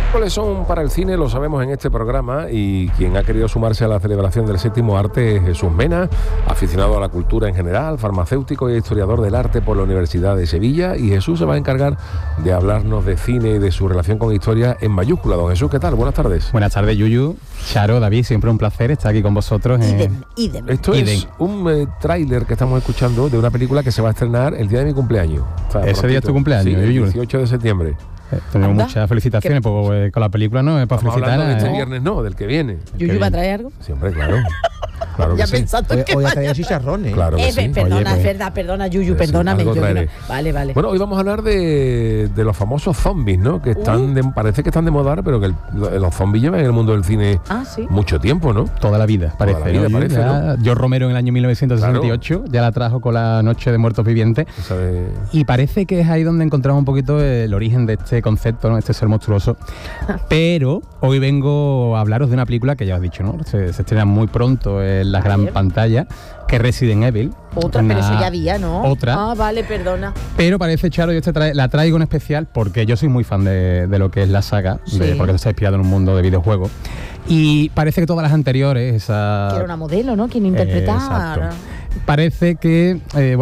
¿Cuáles son para el cine? Lo sabemos en este programa, y quien ha querido sumarse a la celebración del séptimo arte es Jesús Mena, aficionado a la cultura en general, farmacéutico y historiador del arte por la Universidad de Sevilla, y Jesús se va a encargar de hablarnos de cine y de su relación con historia en mayúscula. Don Jesús, ¿qué tal? Buenas tardes. Buenas tardes, Yuyu, Charo, David, siempre un placer estar aquí con vosotros. Idem. Esto es un tráiler que estamos escuchando de una película que se va a estrenar el día de mi cumpleaños. O sea, ese día es tu cumpleaños, sí, el Yuyu. 18 de septiembre. Tenemos muchas felicitaciones con la película, ¿no? Para Estamos felicitar hablando de este a... viernes, no, del que viene. ¿Yuyu va a traer algo? Siempre, claro. Claro que Ya sí. pensando que Hoy ha traído chicharrones. Claro que sí. Perdona, Oye, pues. es verdad, perdona, Yuyu, Sí, perdóname. algo Yo traeré. Vale. Bueno, hoy vamos a hablar de los famosos zombies, ¿no? Que están parece que están de moda ahora, pero que los zombies llevan en el mundo del cine Sí. mucho tiempo, ¿no? Toda la vida, parece. la vida, ¿no? parece, Ya, George Romero en el año 1968 ya la trajo con La Noche de Muertos Vivientes. O sea, Y parece que es ahí donde encontramos un poquito el origen de este concepto, ¿no? Este ser monstruoso. Pero hoy vengo a hablaros de una película que ya os he dicho, ¿no? Se estrena muy pronto en la gran pantalla, que es Resident Evil. Otra, pero eso ya había, ¿no? Otra. Ah, vale, perdona. Pero parece, Charo, yo la traigo en especial porque yo soy muy fan de lo que es la saga, Sí. porque está inspirado en un mundo de videojuegos. Y parece que todas las anteriores, esa... Que era una modelo, ¿no? Quien interpretaba. Exacto. Parece que,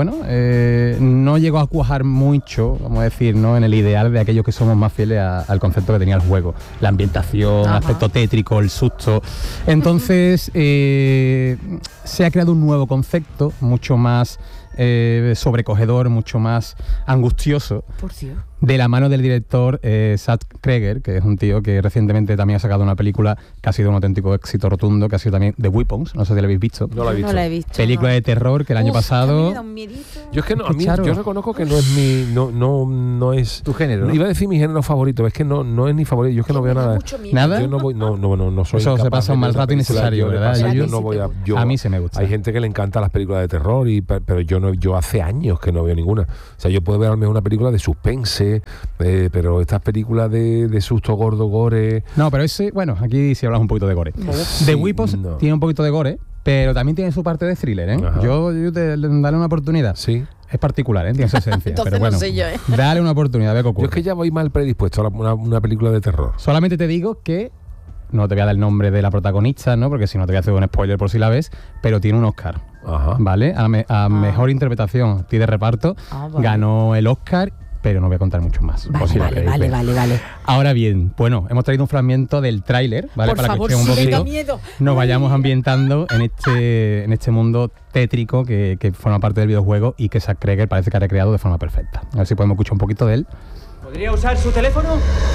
no llegó a cuajar mucho, vamos a decir, ¿no? En el ideal de aquellos que somos más fieles al concepto que tenía el juego. La ambientación, el Ajá. aspecto tétrico, el susto. Entonces, se ha creado un nuevo concepto, mucho más sobrecogedor, mucho más angustioso, Por Dios. de la mano del director Zach Cregger, que es un tío que recientemente también ha sacado una película que ha sido un auténtico éxito rotundo, que ha sido también The Weapons, no sé si la habéis visto. no la he visto. No la he visto. Película de terror que el año Uf, a mí pasado... me da un miedito. Yo es que no, a mí, Charo. yo reconozco que no es mi, no es Tu género, ¿no? Iba a decir mi género favorito, es que no es ni favorito. Yo es que no veo Me da nada. mucho miedo. ¿Nada? Yo no voy, no soy Eso se capaz pasa de un mal ver una rato película. innecesario, Yo me ¿verdad? pasa, Yo- yo no voy a, yo- A mí se me gusta. Hay gente que le encantan las películas de terror, pero yo hace años que no veo ninguna. O sea, yo puedo ver al menos una película de suspense, pero estas películas de susto gordo, gore... No, pero ese, bueno, aquí sí hablamos un poquito de gore. Sí, The Weapons no. tiene un poquito de gore, pero también tiene su parte de thriller, ¿eh? Ajá. Yo dale una oportunidad. Sí. Es particular, ¿eh? Tiene su esencia. Entonces pero no bueno, sé yo, ¿eh? dale una oportunidad, ve qué Yo ocurre. es que ya voy mal predispuesto a una película de terror. Solamente te digo que no te voy a dar el nombre de la protagonista, ¿no? Porque si no te voy a hacer un spoiler por si la ves, pero tiene un Oscar, Ajá. ¿vale? A mejor interpretación de reparto, Vale. ganó el Oscar, pero no voy a contar mucho más. por si la queréis ver. Vale. Ahora bien, bueno, hemos traído un fragmento del tráiler, ¿vale? Por Para favor, que escuchemos un sí, me da poquito, miedo. nos vayamos ambientando en este mundo tétrico que forma parte del videojuego y que Zach Cregger parece que ha recreado de forma perfecta. A ver si podemos escuchar un poquito de él. ¿Podría usar su teléfono?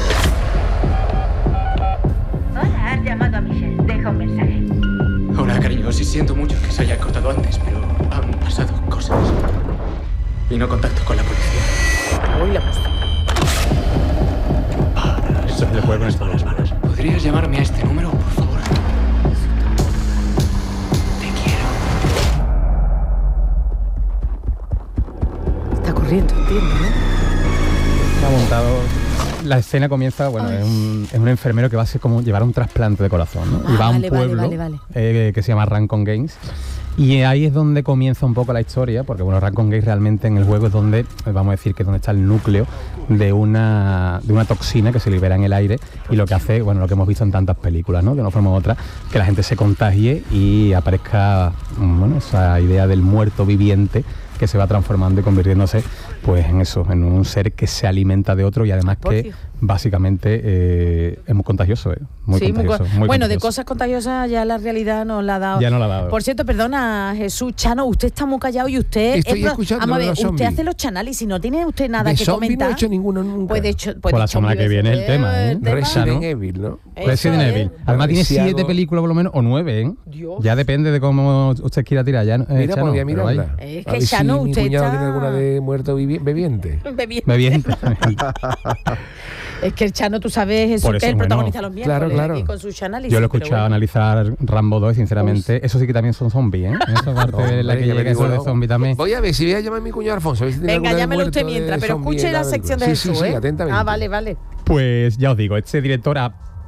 Hola, has llamado a Michelle. Deja un mensaje. Hola, cariño. Sí, siento mucho que se haya cortado antes, pero han pasado cosas. Y no contacto con la policía. Uy, la música. Eso es el juego en Las balas, balas. ¿Podrías llamarme a este número, por favor? Te quiero. Está corriendo, entiendo, ¿no? Ha montado. La escena comienza, bueno, es un enfermero que va a ser como llevar un trasplante de corazón, ¿no? Y va a un vale, pueblo vale. que se llama Rancon Games. Y ahí es donde comienza un poco la historia, porque bueno, Rancon Games realmente en el juego es donde, vamos a decir que es donde está el núcleo de una toxina que se libera en el aire y lo que hace, bueno, lo que hemos visto en tantas películas, ¿no? De una forma u otra, que la gente se contagie y aparezca, bueno, esa idea del muerto viviente que se va transformando y convirtiéndose pues en eso, en un ser que se alimenta de otro y además Por que Dios. básicamente es muy contagioso, muy Sí, contagioso. muy bueno, de contagioso. cosas contagiosas ya la realidad nos la ha dado. Ya no la ha dado. Por cierto, perdona, Jesús Chano, usted está muy callado y usted... Estoy escuchando Vamos a de ver, los usted zombies. hace los canales y si no tiene usted nada de que zombie comentar... no he hecho ninguno nunca. Pues de hecho... Pues la semana que viene el tema, ¿eh? Resident ¿no? Evil, ¿no? Resident Eso Evil. es. Además tiene Si 7 algo- películas por lo menos, o 9, ¿eh? Dios. Ya depende de cómo usted quiera tirar. Ya, Mira, Chano, podría pero vaya. mirarla. Es A que ver Chano, si mi usted cuñado está- tiene alguna de muerto bebiente. Me bien. Es que el Chano, tú sabes, Jesús, Por que eso, es el bueno, protagonista los miércoles claro. aquí con sus análisis. Yo lo he pero escuchado bueno. analizar Rambo 2 y sinceramente, eso sí que también son zombies, ¿eh? Esa parte de la que Hombre, llega eso de zombie también. Voy a ver si voy a llamar a mi cuñado Alfonso. A ver si tiene Venga, alguna de llámelo usted muerto de mientras, pero zombie escuche en la película. sección de Sí, Jesús, sí, ¿eh? atentamente. Ah, vale. Pues ya os digo, este director ha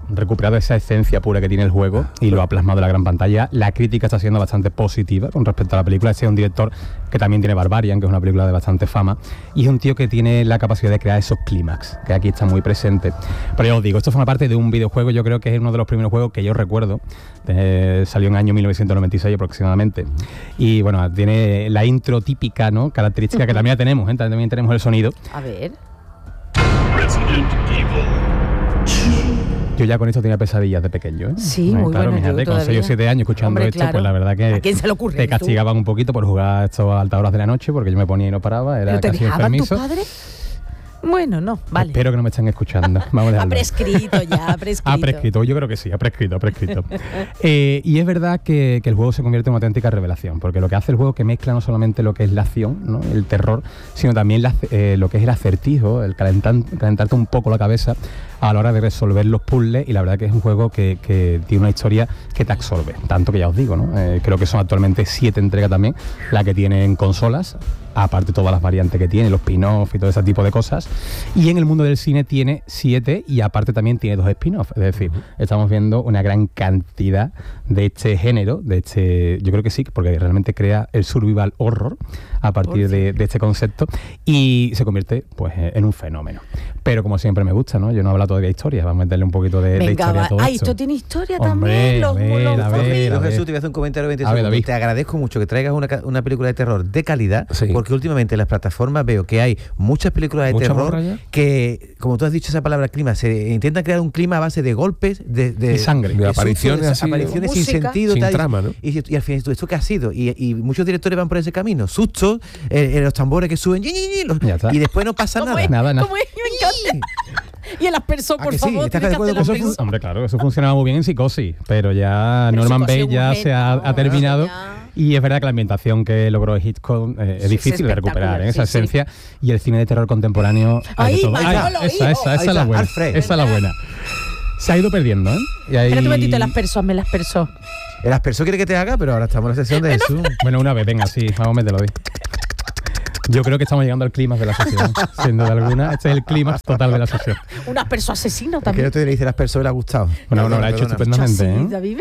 recuperado esa esencia pura que tiene el juego y lo ha plasmado en la gran pantalla. La crítica está siendo bastante positiva con respecto a la película. Este es un director que también tiene Barbarian, que es una película de bastante fama, y es un tío que tiene la capacidad de crear esos clímax, que aquí está muy presente. Pero ya os digo, esto forma parte de un videojuego, yo creo que es uno de los primeros juegos que yo recuerdo. Salió en año 1996 aproximadamente. Y bueno, tiene la intro típica, ¿no? Característica que también la tenemos, ¿eh? También tenemos el sonido. A ver. Resident Evil 2. Yo ya con esto tenía pesadillas de pequeño, ¿eh? Sí, muy claro, bueno, imagínate, yo con 6 o todavía. 7 años escuchando Hombre, esto, claro. pues la verdad que ¿A quién se le ocurre? te castigaban un poquito por jugar esto a altas horas de la noche, porque yo me ponía y no paraba, era ¿Pero te casi dejaban tus enfermizo. padres? Bueno, no, vale. Espero que no me estén escuchando. Vamos a Ha dejarlo. prescrito ya, ha prescrito. Ha prescrito, yo creo que sí, ha prescrito. Y es verdad que el juego se convierte en una auténtica revelación, porque lo que hace el juego es que mezcla no solamente lo que es la acción, ¿no? El terror, sino también lo que es el acertijo, el calentarte un poco la cabeza a la hora de resolver los puzzles, y la verdad que es un juego que tiene una historia que te absorbe, tanto que ya os digo, ¿no? Creo que son actualmente 7 entregas también, la que tienen consolas, aparte todas las variantes que tiene, los spin-off y todo ese tipo de cosas. Y en el mundo del cine tiene 7 y aparte también tiene 2 spin-off. Es decir, estamos viendo una gran cantidad de este género, yo creo que sí, porque realmente crea el survival horror a partir de este concepto, y se convierte pues en un fenómeno. Pero como siempre me gusta, ¿no? Yo no he hablado todavía de historia, vamos a meterle un poquito de Venga, historia a todo esto. esto tiene historia Hombre, también. a ver, a ver. Yo, Jesús, te voy a hacer un comentario de 20 A ver, segundos. David. Te agradezco mucho que traigas una película de terror de calidad, Sí. porque últimamente en las plataformas veo que hay muchas películas de ¿Mucha terror morralla? que, como tú has dicho esa palabra, clima, se intentan crear un clima a base de golpes, de Y sangre. De susto, apariciones así, apariciones sin música. sentido, Sin tal, trama, ¿no? y al final, ¿esto qué ha sido? Y muchos directores van por ese camino, sustos, los tambores que suben, Ya está. y después no pasa ¿Cómo nada. es? Nada. ¿Cómo es? Me encanta. Y el aspersor, ¿A por que sí? favor. ¿Estás tienes de acuerdo que hacer con el eso? aspersor. Hombre, claro, eso funcionaba muy bien en Psicosis, pero ya Pero Norman Psicosis Bates ya urgente, se ha no, terminado. ya. Y es verdad que la ambientación que logró Hitchcock es Es difícil de recuperar, espectacular, esa sí, sí. esencia. Y el cine de terror contemporáneo. hay de Ahí, todo. Manolo, esa hijo. es la Ahí buena. está, Alfred. Esa es la buena. Se ha ido perdiendo, ¿eh? Y ahí- Espérate un momentito, el aspersor, hazme el aspersor. El aspersor quiere que te haga, pero ahora estamos en la sesión de Jesús. Bueno, una vez, venga, sí, vamos a meterlo ahí. Yo creo que estamos llegando al clímax de la sesión, sin duda alguna. Este es el clímax total de la sesión. Un aspersor asesino Es que también. yo te dice el aspersor y le ha gustado. Bueno, lo ha hecho Perdona. estupendamente, ¿eh? David,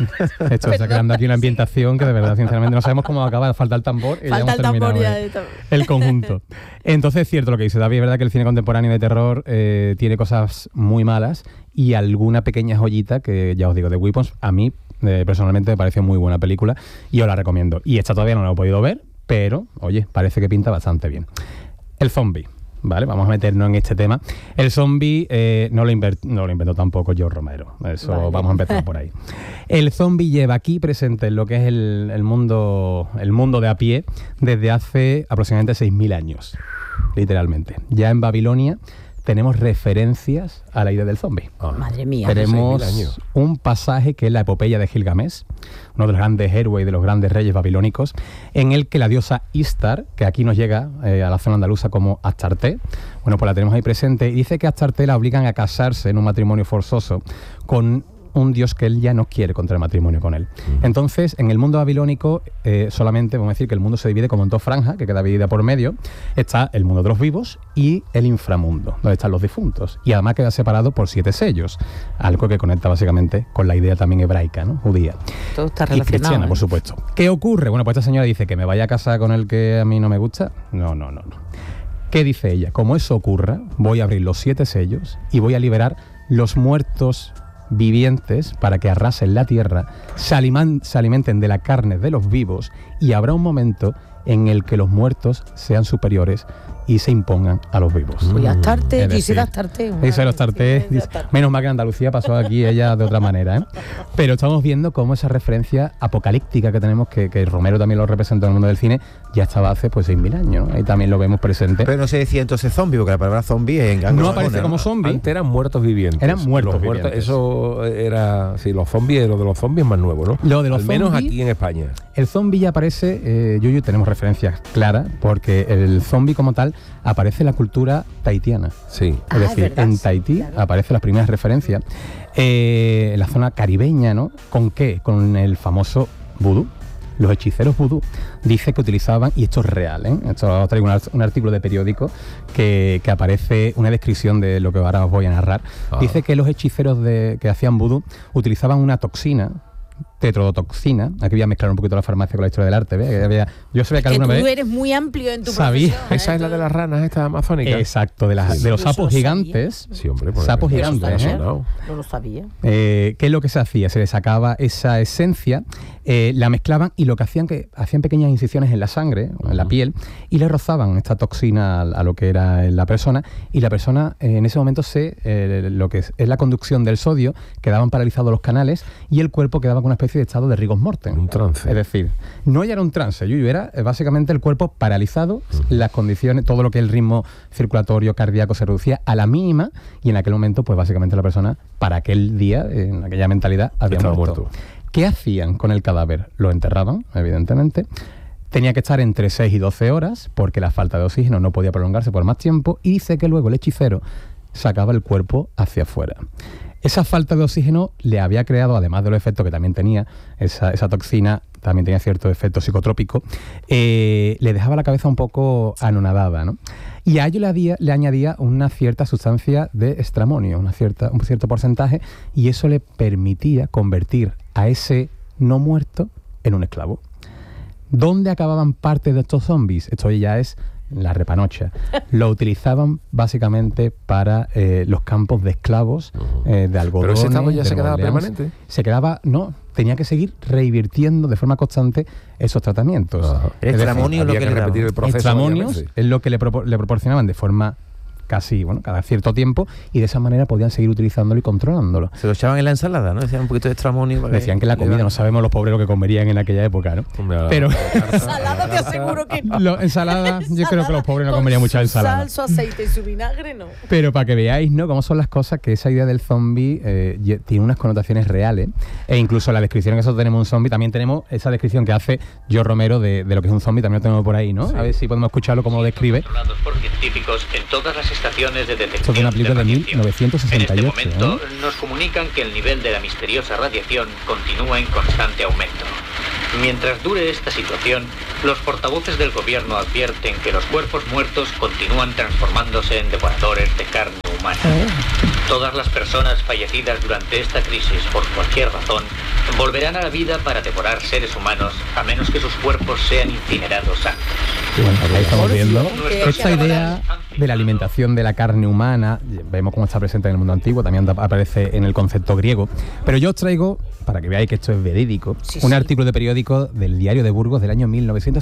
Esto está creando aquí una ambientación que de verdad, sinceramente, no sabemos cómo acaba. Falta el tambor y ya falta hemos el tambor terminado ya. el conjunto. Entonces es cierto lo que dice David, es verdad que el cine contemporáneo de terror tiene cosas muy malas y alguna pequeña joyita que, ya os digo, de Weapons, a mí personalmente me pareció muy buena película y os la recomiendo. Y esta todavía no la he podido ver, pero, oye, parece que pinta bastante bien. El zombie. Vale, vamos a meternos en este tema. El zombie no lo inventó tampoco George Romero. Eso Vale. vamos a empezar por ahí. El zombie lleva aquí presente en lo que es el mundo de a pie desde hace aproximadamente 6.000 años, literalmente. Ya en Babilonia tenemos referencias a la idea del zombie. Madre mía. Tenemos 6.000 años. un pasaje que es la epopeya de Gilgamesh, uno de los grandes héroes y de los grandes reyes babilónicos, en el que la diosa Istar, que aquí nos llega a la zona andaluza como Astarte, bueno, pues la tenemos ahí presente, y dice que a Astarte la obligan a casarse en un matrimonio forzoso con un dios que él ya no quiere contraer matrimonio con él. Entonces, en el mundo babilónico, solamente vamos a decir que el mundo se divide como en 2 franjas, que queda dividida por medio. Está el mundo de los vivos y el inframundo, donde están los difuntos. Y además queda separado por 7 sellos, algo que conecta básicamente con la idea también hebraica, ¿no? Judía. Todo está Y relacionado. cristiana, ¿eh? por supuesto. ¿Qué ocurre? Bueno, pues esta señora dice que me vaya a casar con el que a mí no me gusta. No. ¿Qué dice ella? Como eso ocurra, voy a abrir los 7 sellos y voy a liberar los muertos vivientes para que arrasen la tierra, se alimenten de la carne de los vivos, y habrá un momento en el que los muertos sean superiores y se impongan a los vivos. Voy a Astarte, Es decir, Gisela Astarte. Gisela Astarte, menos mal que en Andalucía pasó aquí ella de otra manera, ¿eh? Pero estamos viendo cómo esa referencia apocalíptica que tenemos, que Romero también lo representó en el mundo del cine, ya estaba hace pues 6.000 años, ¿no? Ahí también lo vemos presente. Pero no se decía entonces zombie, porque la palabra zombie en No anglosajona, aparece como zombie. Antes eran muertos vivientes. Eran muertos Los vivientes. Eso era, sí, los zombies, lo de los zombies es más nuevo, ¿no? Lo de los Al menos zombies- aquí en España. El zombie ya aparece, Yuyu, tenemos referencias claras, porque el zombie como tal aparece en la cultura tahitiana. Sí. Ah, Es es decir, verdad, en sí, Tahití claro. aparecen las primeras referencias. En la zona caribeña, ¿no? ¿Con qué? Con el famoso vudú. Los hechiceros vudú dice que utilizaban, y esto es real, esto traigo un artículo de periódico que aparece una descripción de lo que ahora os voy a narrar. Dice que los hechiceros que hacían vudú utilizaban una toxina, tetrodotoxina. Aquí voy a mezclar un poquito la farmacia con la historia del arte. Yo sabía que alguna vez... Tú eres muy amplio en tu sabía. profesión. Esa es la de las ranas estas amazónicas. Exacto, de los sapos gigantes. Sí, hombre. Sapos gigantes, No lo sabía. ¿Qué es lo que se hacía? Se le sacaba esa esencia, la mezclaban y lo que hacían que hacían pequeñas incisiones en la sangre, en la piel, y le rozaban esta toxina a lo que era la persona, y la persona en ese momento lo que es la conducción del sodio, quedaban paralizados los canales y el cuerpo quedaba con una especie de estado de rigor mortem. Un trance. Es decir, no ya era un trance, Yuyu, era básicamente el cuerpo paralizado, las condiciones, todo lo que es el ritmo circulatorio cardíaco se reducía a la mínima, y en aquel momento, pues básicamente la persona, para aquel día, en aquella mentalidad, había muerto. ¿Qué hacían con el cadáver? Lo enterraban, evidentemente. Tenía que estar entre 6 y 12 horas, porque la falta de oxígeno no podía prolongarse por más tiempo, y dice que luego el hechicero sacaba el cuerpo hacia afuera. Esa falta de oxígeno le había creado, además de los efectos que también tenía, esa toxina también tenía cierto efecto psicotrópico, le dejaba la cabeza un poco anonadada, ¿no? Y a ello le añadía una cierta sustancia de estramonio, un cierto porcentaje, y eso le permitía convertir a ese no muerto en un esclavo. ¿Dónde acababan parte de estos zombies? Esto ya es la repanocha. Lo utilizaban básicamente para los campos de esclavos, de algodón. ¿Pero ese estado ya se quedaba permanente? Se quedaba, no, tenía que seguir revirtiendo de forma constante esos tratamientos. El estramonio es lo que le repetir el proceso. Extramonios es lo que le proporcionaban de forma casi, cada cierto tiempo, y de esa manera podían seguir utilizándolo y controlándolo. Se lo echaban en la ensalada, ¿no? Decían un poquito de estramonio. Decían que la comida, no sabemos los pobres lo que comerían en aquella época, ¿no? Pero Ensalada te aseguro que no. Ensalada, yo creo que los pobres no comerían mucha ensalada. Sal, su aceite y su vinagre, no. Pero para que veáis, ¿no?, cómo son las cosas, que esa idea del zombie tiene unas connotaciones reales, e incluso la descripción que nosotros tenemos de un zombie, también tenemos esa descripción que hace George Romero de lo que es un zombie, también lo tenemos por ahí, ¿no? Sí. A ver si podemos escucharlo cómo lo describe. Controlados por científicos en todas las estaciones de detección. Esto es una película de 1968. En este momento nos comunican que el nivel de la misteriosa radiación continúa en constante aumento. Mientras dure esta situación, los portavoces del gobierno advierten que los cuerpos muertos continúan transformándose en devoradores de carne humana. Todas las personas fallecidas durante esta crisis, por cualquier razón, volverán a la vida para devorar seres humanos, a menos que sus cuerpos sean incinerados antes. Bueno, ahí estamos viendo esta idea de la alimentación de la carne humana. Vemos cómo está presente en el mundo antiguo, también aparece en el concepto griego. Pero yo os traigo, para que veáis que esto es verídico, un artículo de periódico del Diario de Burgos del año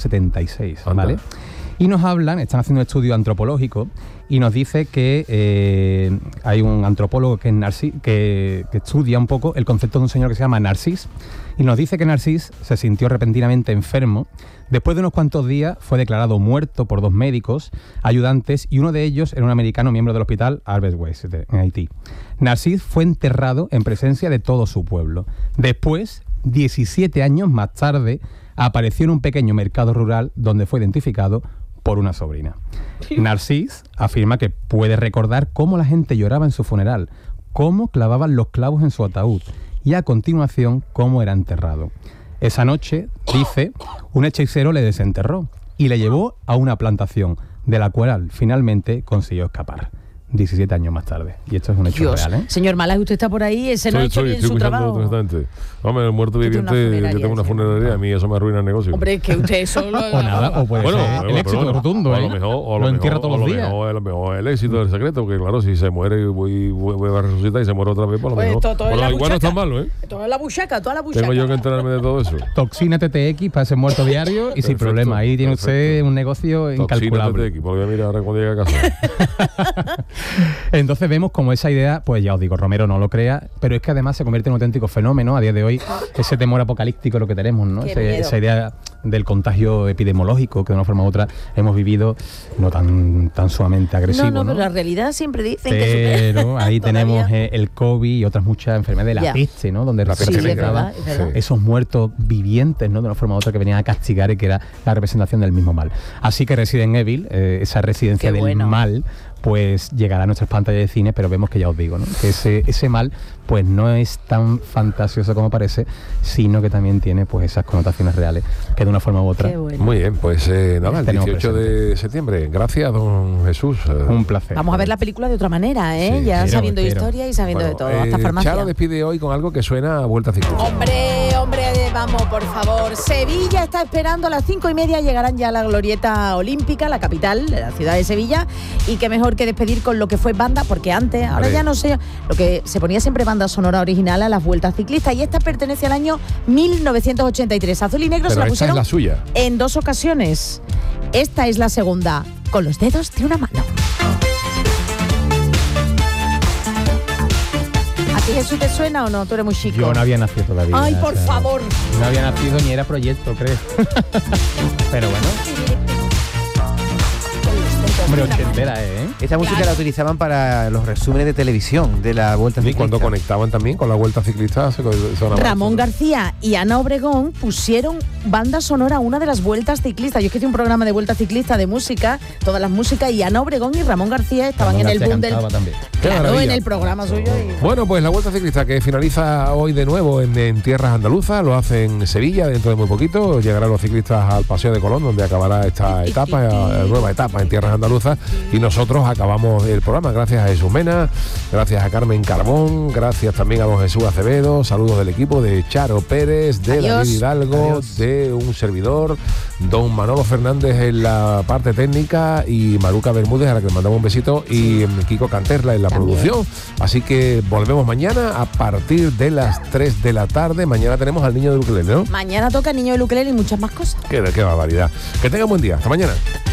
1976, ¿vale? Y nos están haciendo un estudio antropológico, y nos dice que hay un antropólogo que estudia un poco el concepto de un señor que se llama Narcís, y nos dice que Narcís se sintió repentinamente enfermo. Después de unos cuantos días fue declarado muerto por 2 médicos ayudantes, y uno de ellos era un americano miembro del hospital Albert Weiss en Haití. Narcís fue enterrado en presencia de todo su pueblo. Después, 17 años más tarde, apareció en un pequeño mercado rural donde fue identificado por una sobrina. Narcís afirma que puede recordar cómo la gente lloraba en su funeral, cómo clavaban los clavos en su ataúd, y a continuación cómo era enterrado. Esa noche, dice, un hechicero le desenterró y le llevó a una plantación, de la cual finalmente consiguió escapar. 17 años más tarde. Y esto es un hecho real, ¿eh? Señor Malas, usted está por ahí, ese no ha hecho bien su trabajo. Hombre, el muerto viviente, yo tengo una funeraria, a mí eso me arruina el negocio. Hombre, que usted solo... O nada, o puede ser el éxito rotundo, ¿eh? Lo entierra todos los días. A lo mejor el éxito del secreto, porque claro, si se muere, voy a resucitar y se muere otra vez, por lo mejor. Igual no es tan malo, ¿eh? Toda la buchaca. Tengo yo que enterarme de todo eso. Toxina TTX para ese muerto diario y sin problema. Ahí tiene usted un negocio incalculable. Toxina TTX, porque voy a mirar ahora cuando llegue a casa. Entonces vemos como esa idea, pues ya os digo, Romero no lo crea, pero es que además se convierte en un auténtico fenómeno a día de hoy, ese temor apocalíptico lo que tenemos, ¿no? Esa idea del contagio epidemiológico que de una forma u otra hemos vivido, no tan sumamente agresivo. No, pero la realidad siempre dicen pero ahí tenemos el COVID y otras muchas enfermedades, la peste, ¿no? Donde la peste entraba esos muertos vivientes, ¿no? De una forma u otra que venían a castigar, y que era la representación del mismo mal. Así que Resident Evil, esa residencia del mal, pues llegará a nuestras pantallas de cine, pero vemos que ya os digo, ¿no? Que ese mal pues no es tan fantasioso como parece, sino que también tiene pues esas connotaciones reales, que de una forma u otra. Qué bueno. Muy bien, pues nada, el Tenemos 18 de septiembre. Gracias, don Jesús. Un placer. Vamos a ver la película de otra manera, ¿eh? Sí, ya espero, sabiendo espero. historia y sabiendo de todo, hasta Charo farmacia. despide hoy con algo que suena a Vuelta Ciclista. Hombre, vamos, por favor. Sevilla está esperando a las 5:30, llegarán ya a la glorieta olímpica, la capital de la ciudad de Sevilla, y qué mejor que despedir con lo que fue banda, porque antes, ahora Hombre. ya no sé, lo que se ponía siempre banda sonora original a las vueltas ciclistas, y esta pertenece al año 1983. Azul y Negro Pero se la esta es pusieron la suya. en 2 ocasiones. Esta es la segunda, con los dedos de una mano. ¿A ti Jesús te suena o no? Tú eres muy chico. Yo no había nacido todavía. Ay, o por sea, favor. No había nacido ni era proyecto, creo. Pero bueno, hombre, ochentera, ¿eh? Esta música la utilizaban para los resúmenes de televisión de la Vuelta Y Ciclista. cuando conectaban también con la Vuelta Ciclista sonaba Ramón esto, ¿no? García y Ana Obregón pusieron banda sonora a una de las vueltas ciclistas. Yo es que hice un programa de vuelta ciclista de música, todas las músicas, y Ana Obregón y Ramón García estaban Ramón en el García boom del... cantaba también. Qué Claro, maravilla. en el programa suyo. Y... Bueno, pues la Vuelta Ciclista que finaliza hoy de nuevo en tierras andaluzas, lo hace en Sevilla dentro de muy poquito, llegarán los ciclistas al Paseo de Colón, donde acabará esta etapa, nueva etapa en tierras andaluzas, y nosotros acabamos el programa. Gracias a Jesús Mena, gracias a Carmen Carbón, gracias también a don Jesús Acevedo, saludos del equipo de Charo Pérez, de Adiós. David Hidalgo, Adiós. de un servidor, don Manolo Fernández en la parte técnica y Maruca Bermúdez, a la que le mandamos un besito, y Kiko Canterla en la También. producción. Así que volvemos mañana a partir de las 3 de la tarde. Mañana tenemos al niño de ukelele, ¿no? Mañana toca Niño de Ukelele y muchas más cosas. Qué barbaridad. Que tengan buen día. Hasta mañana.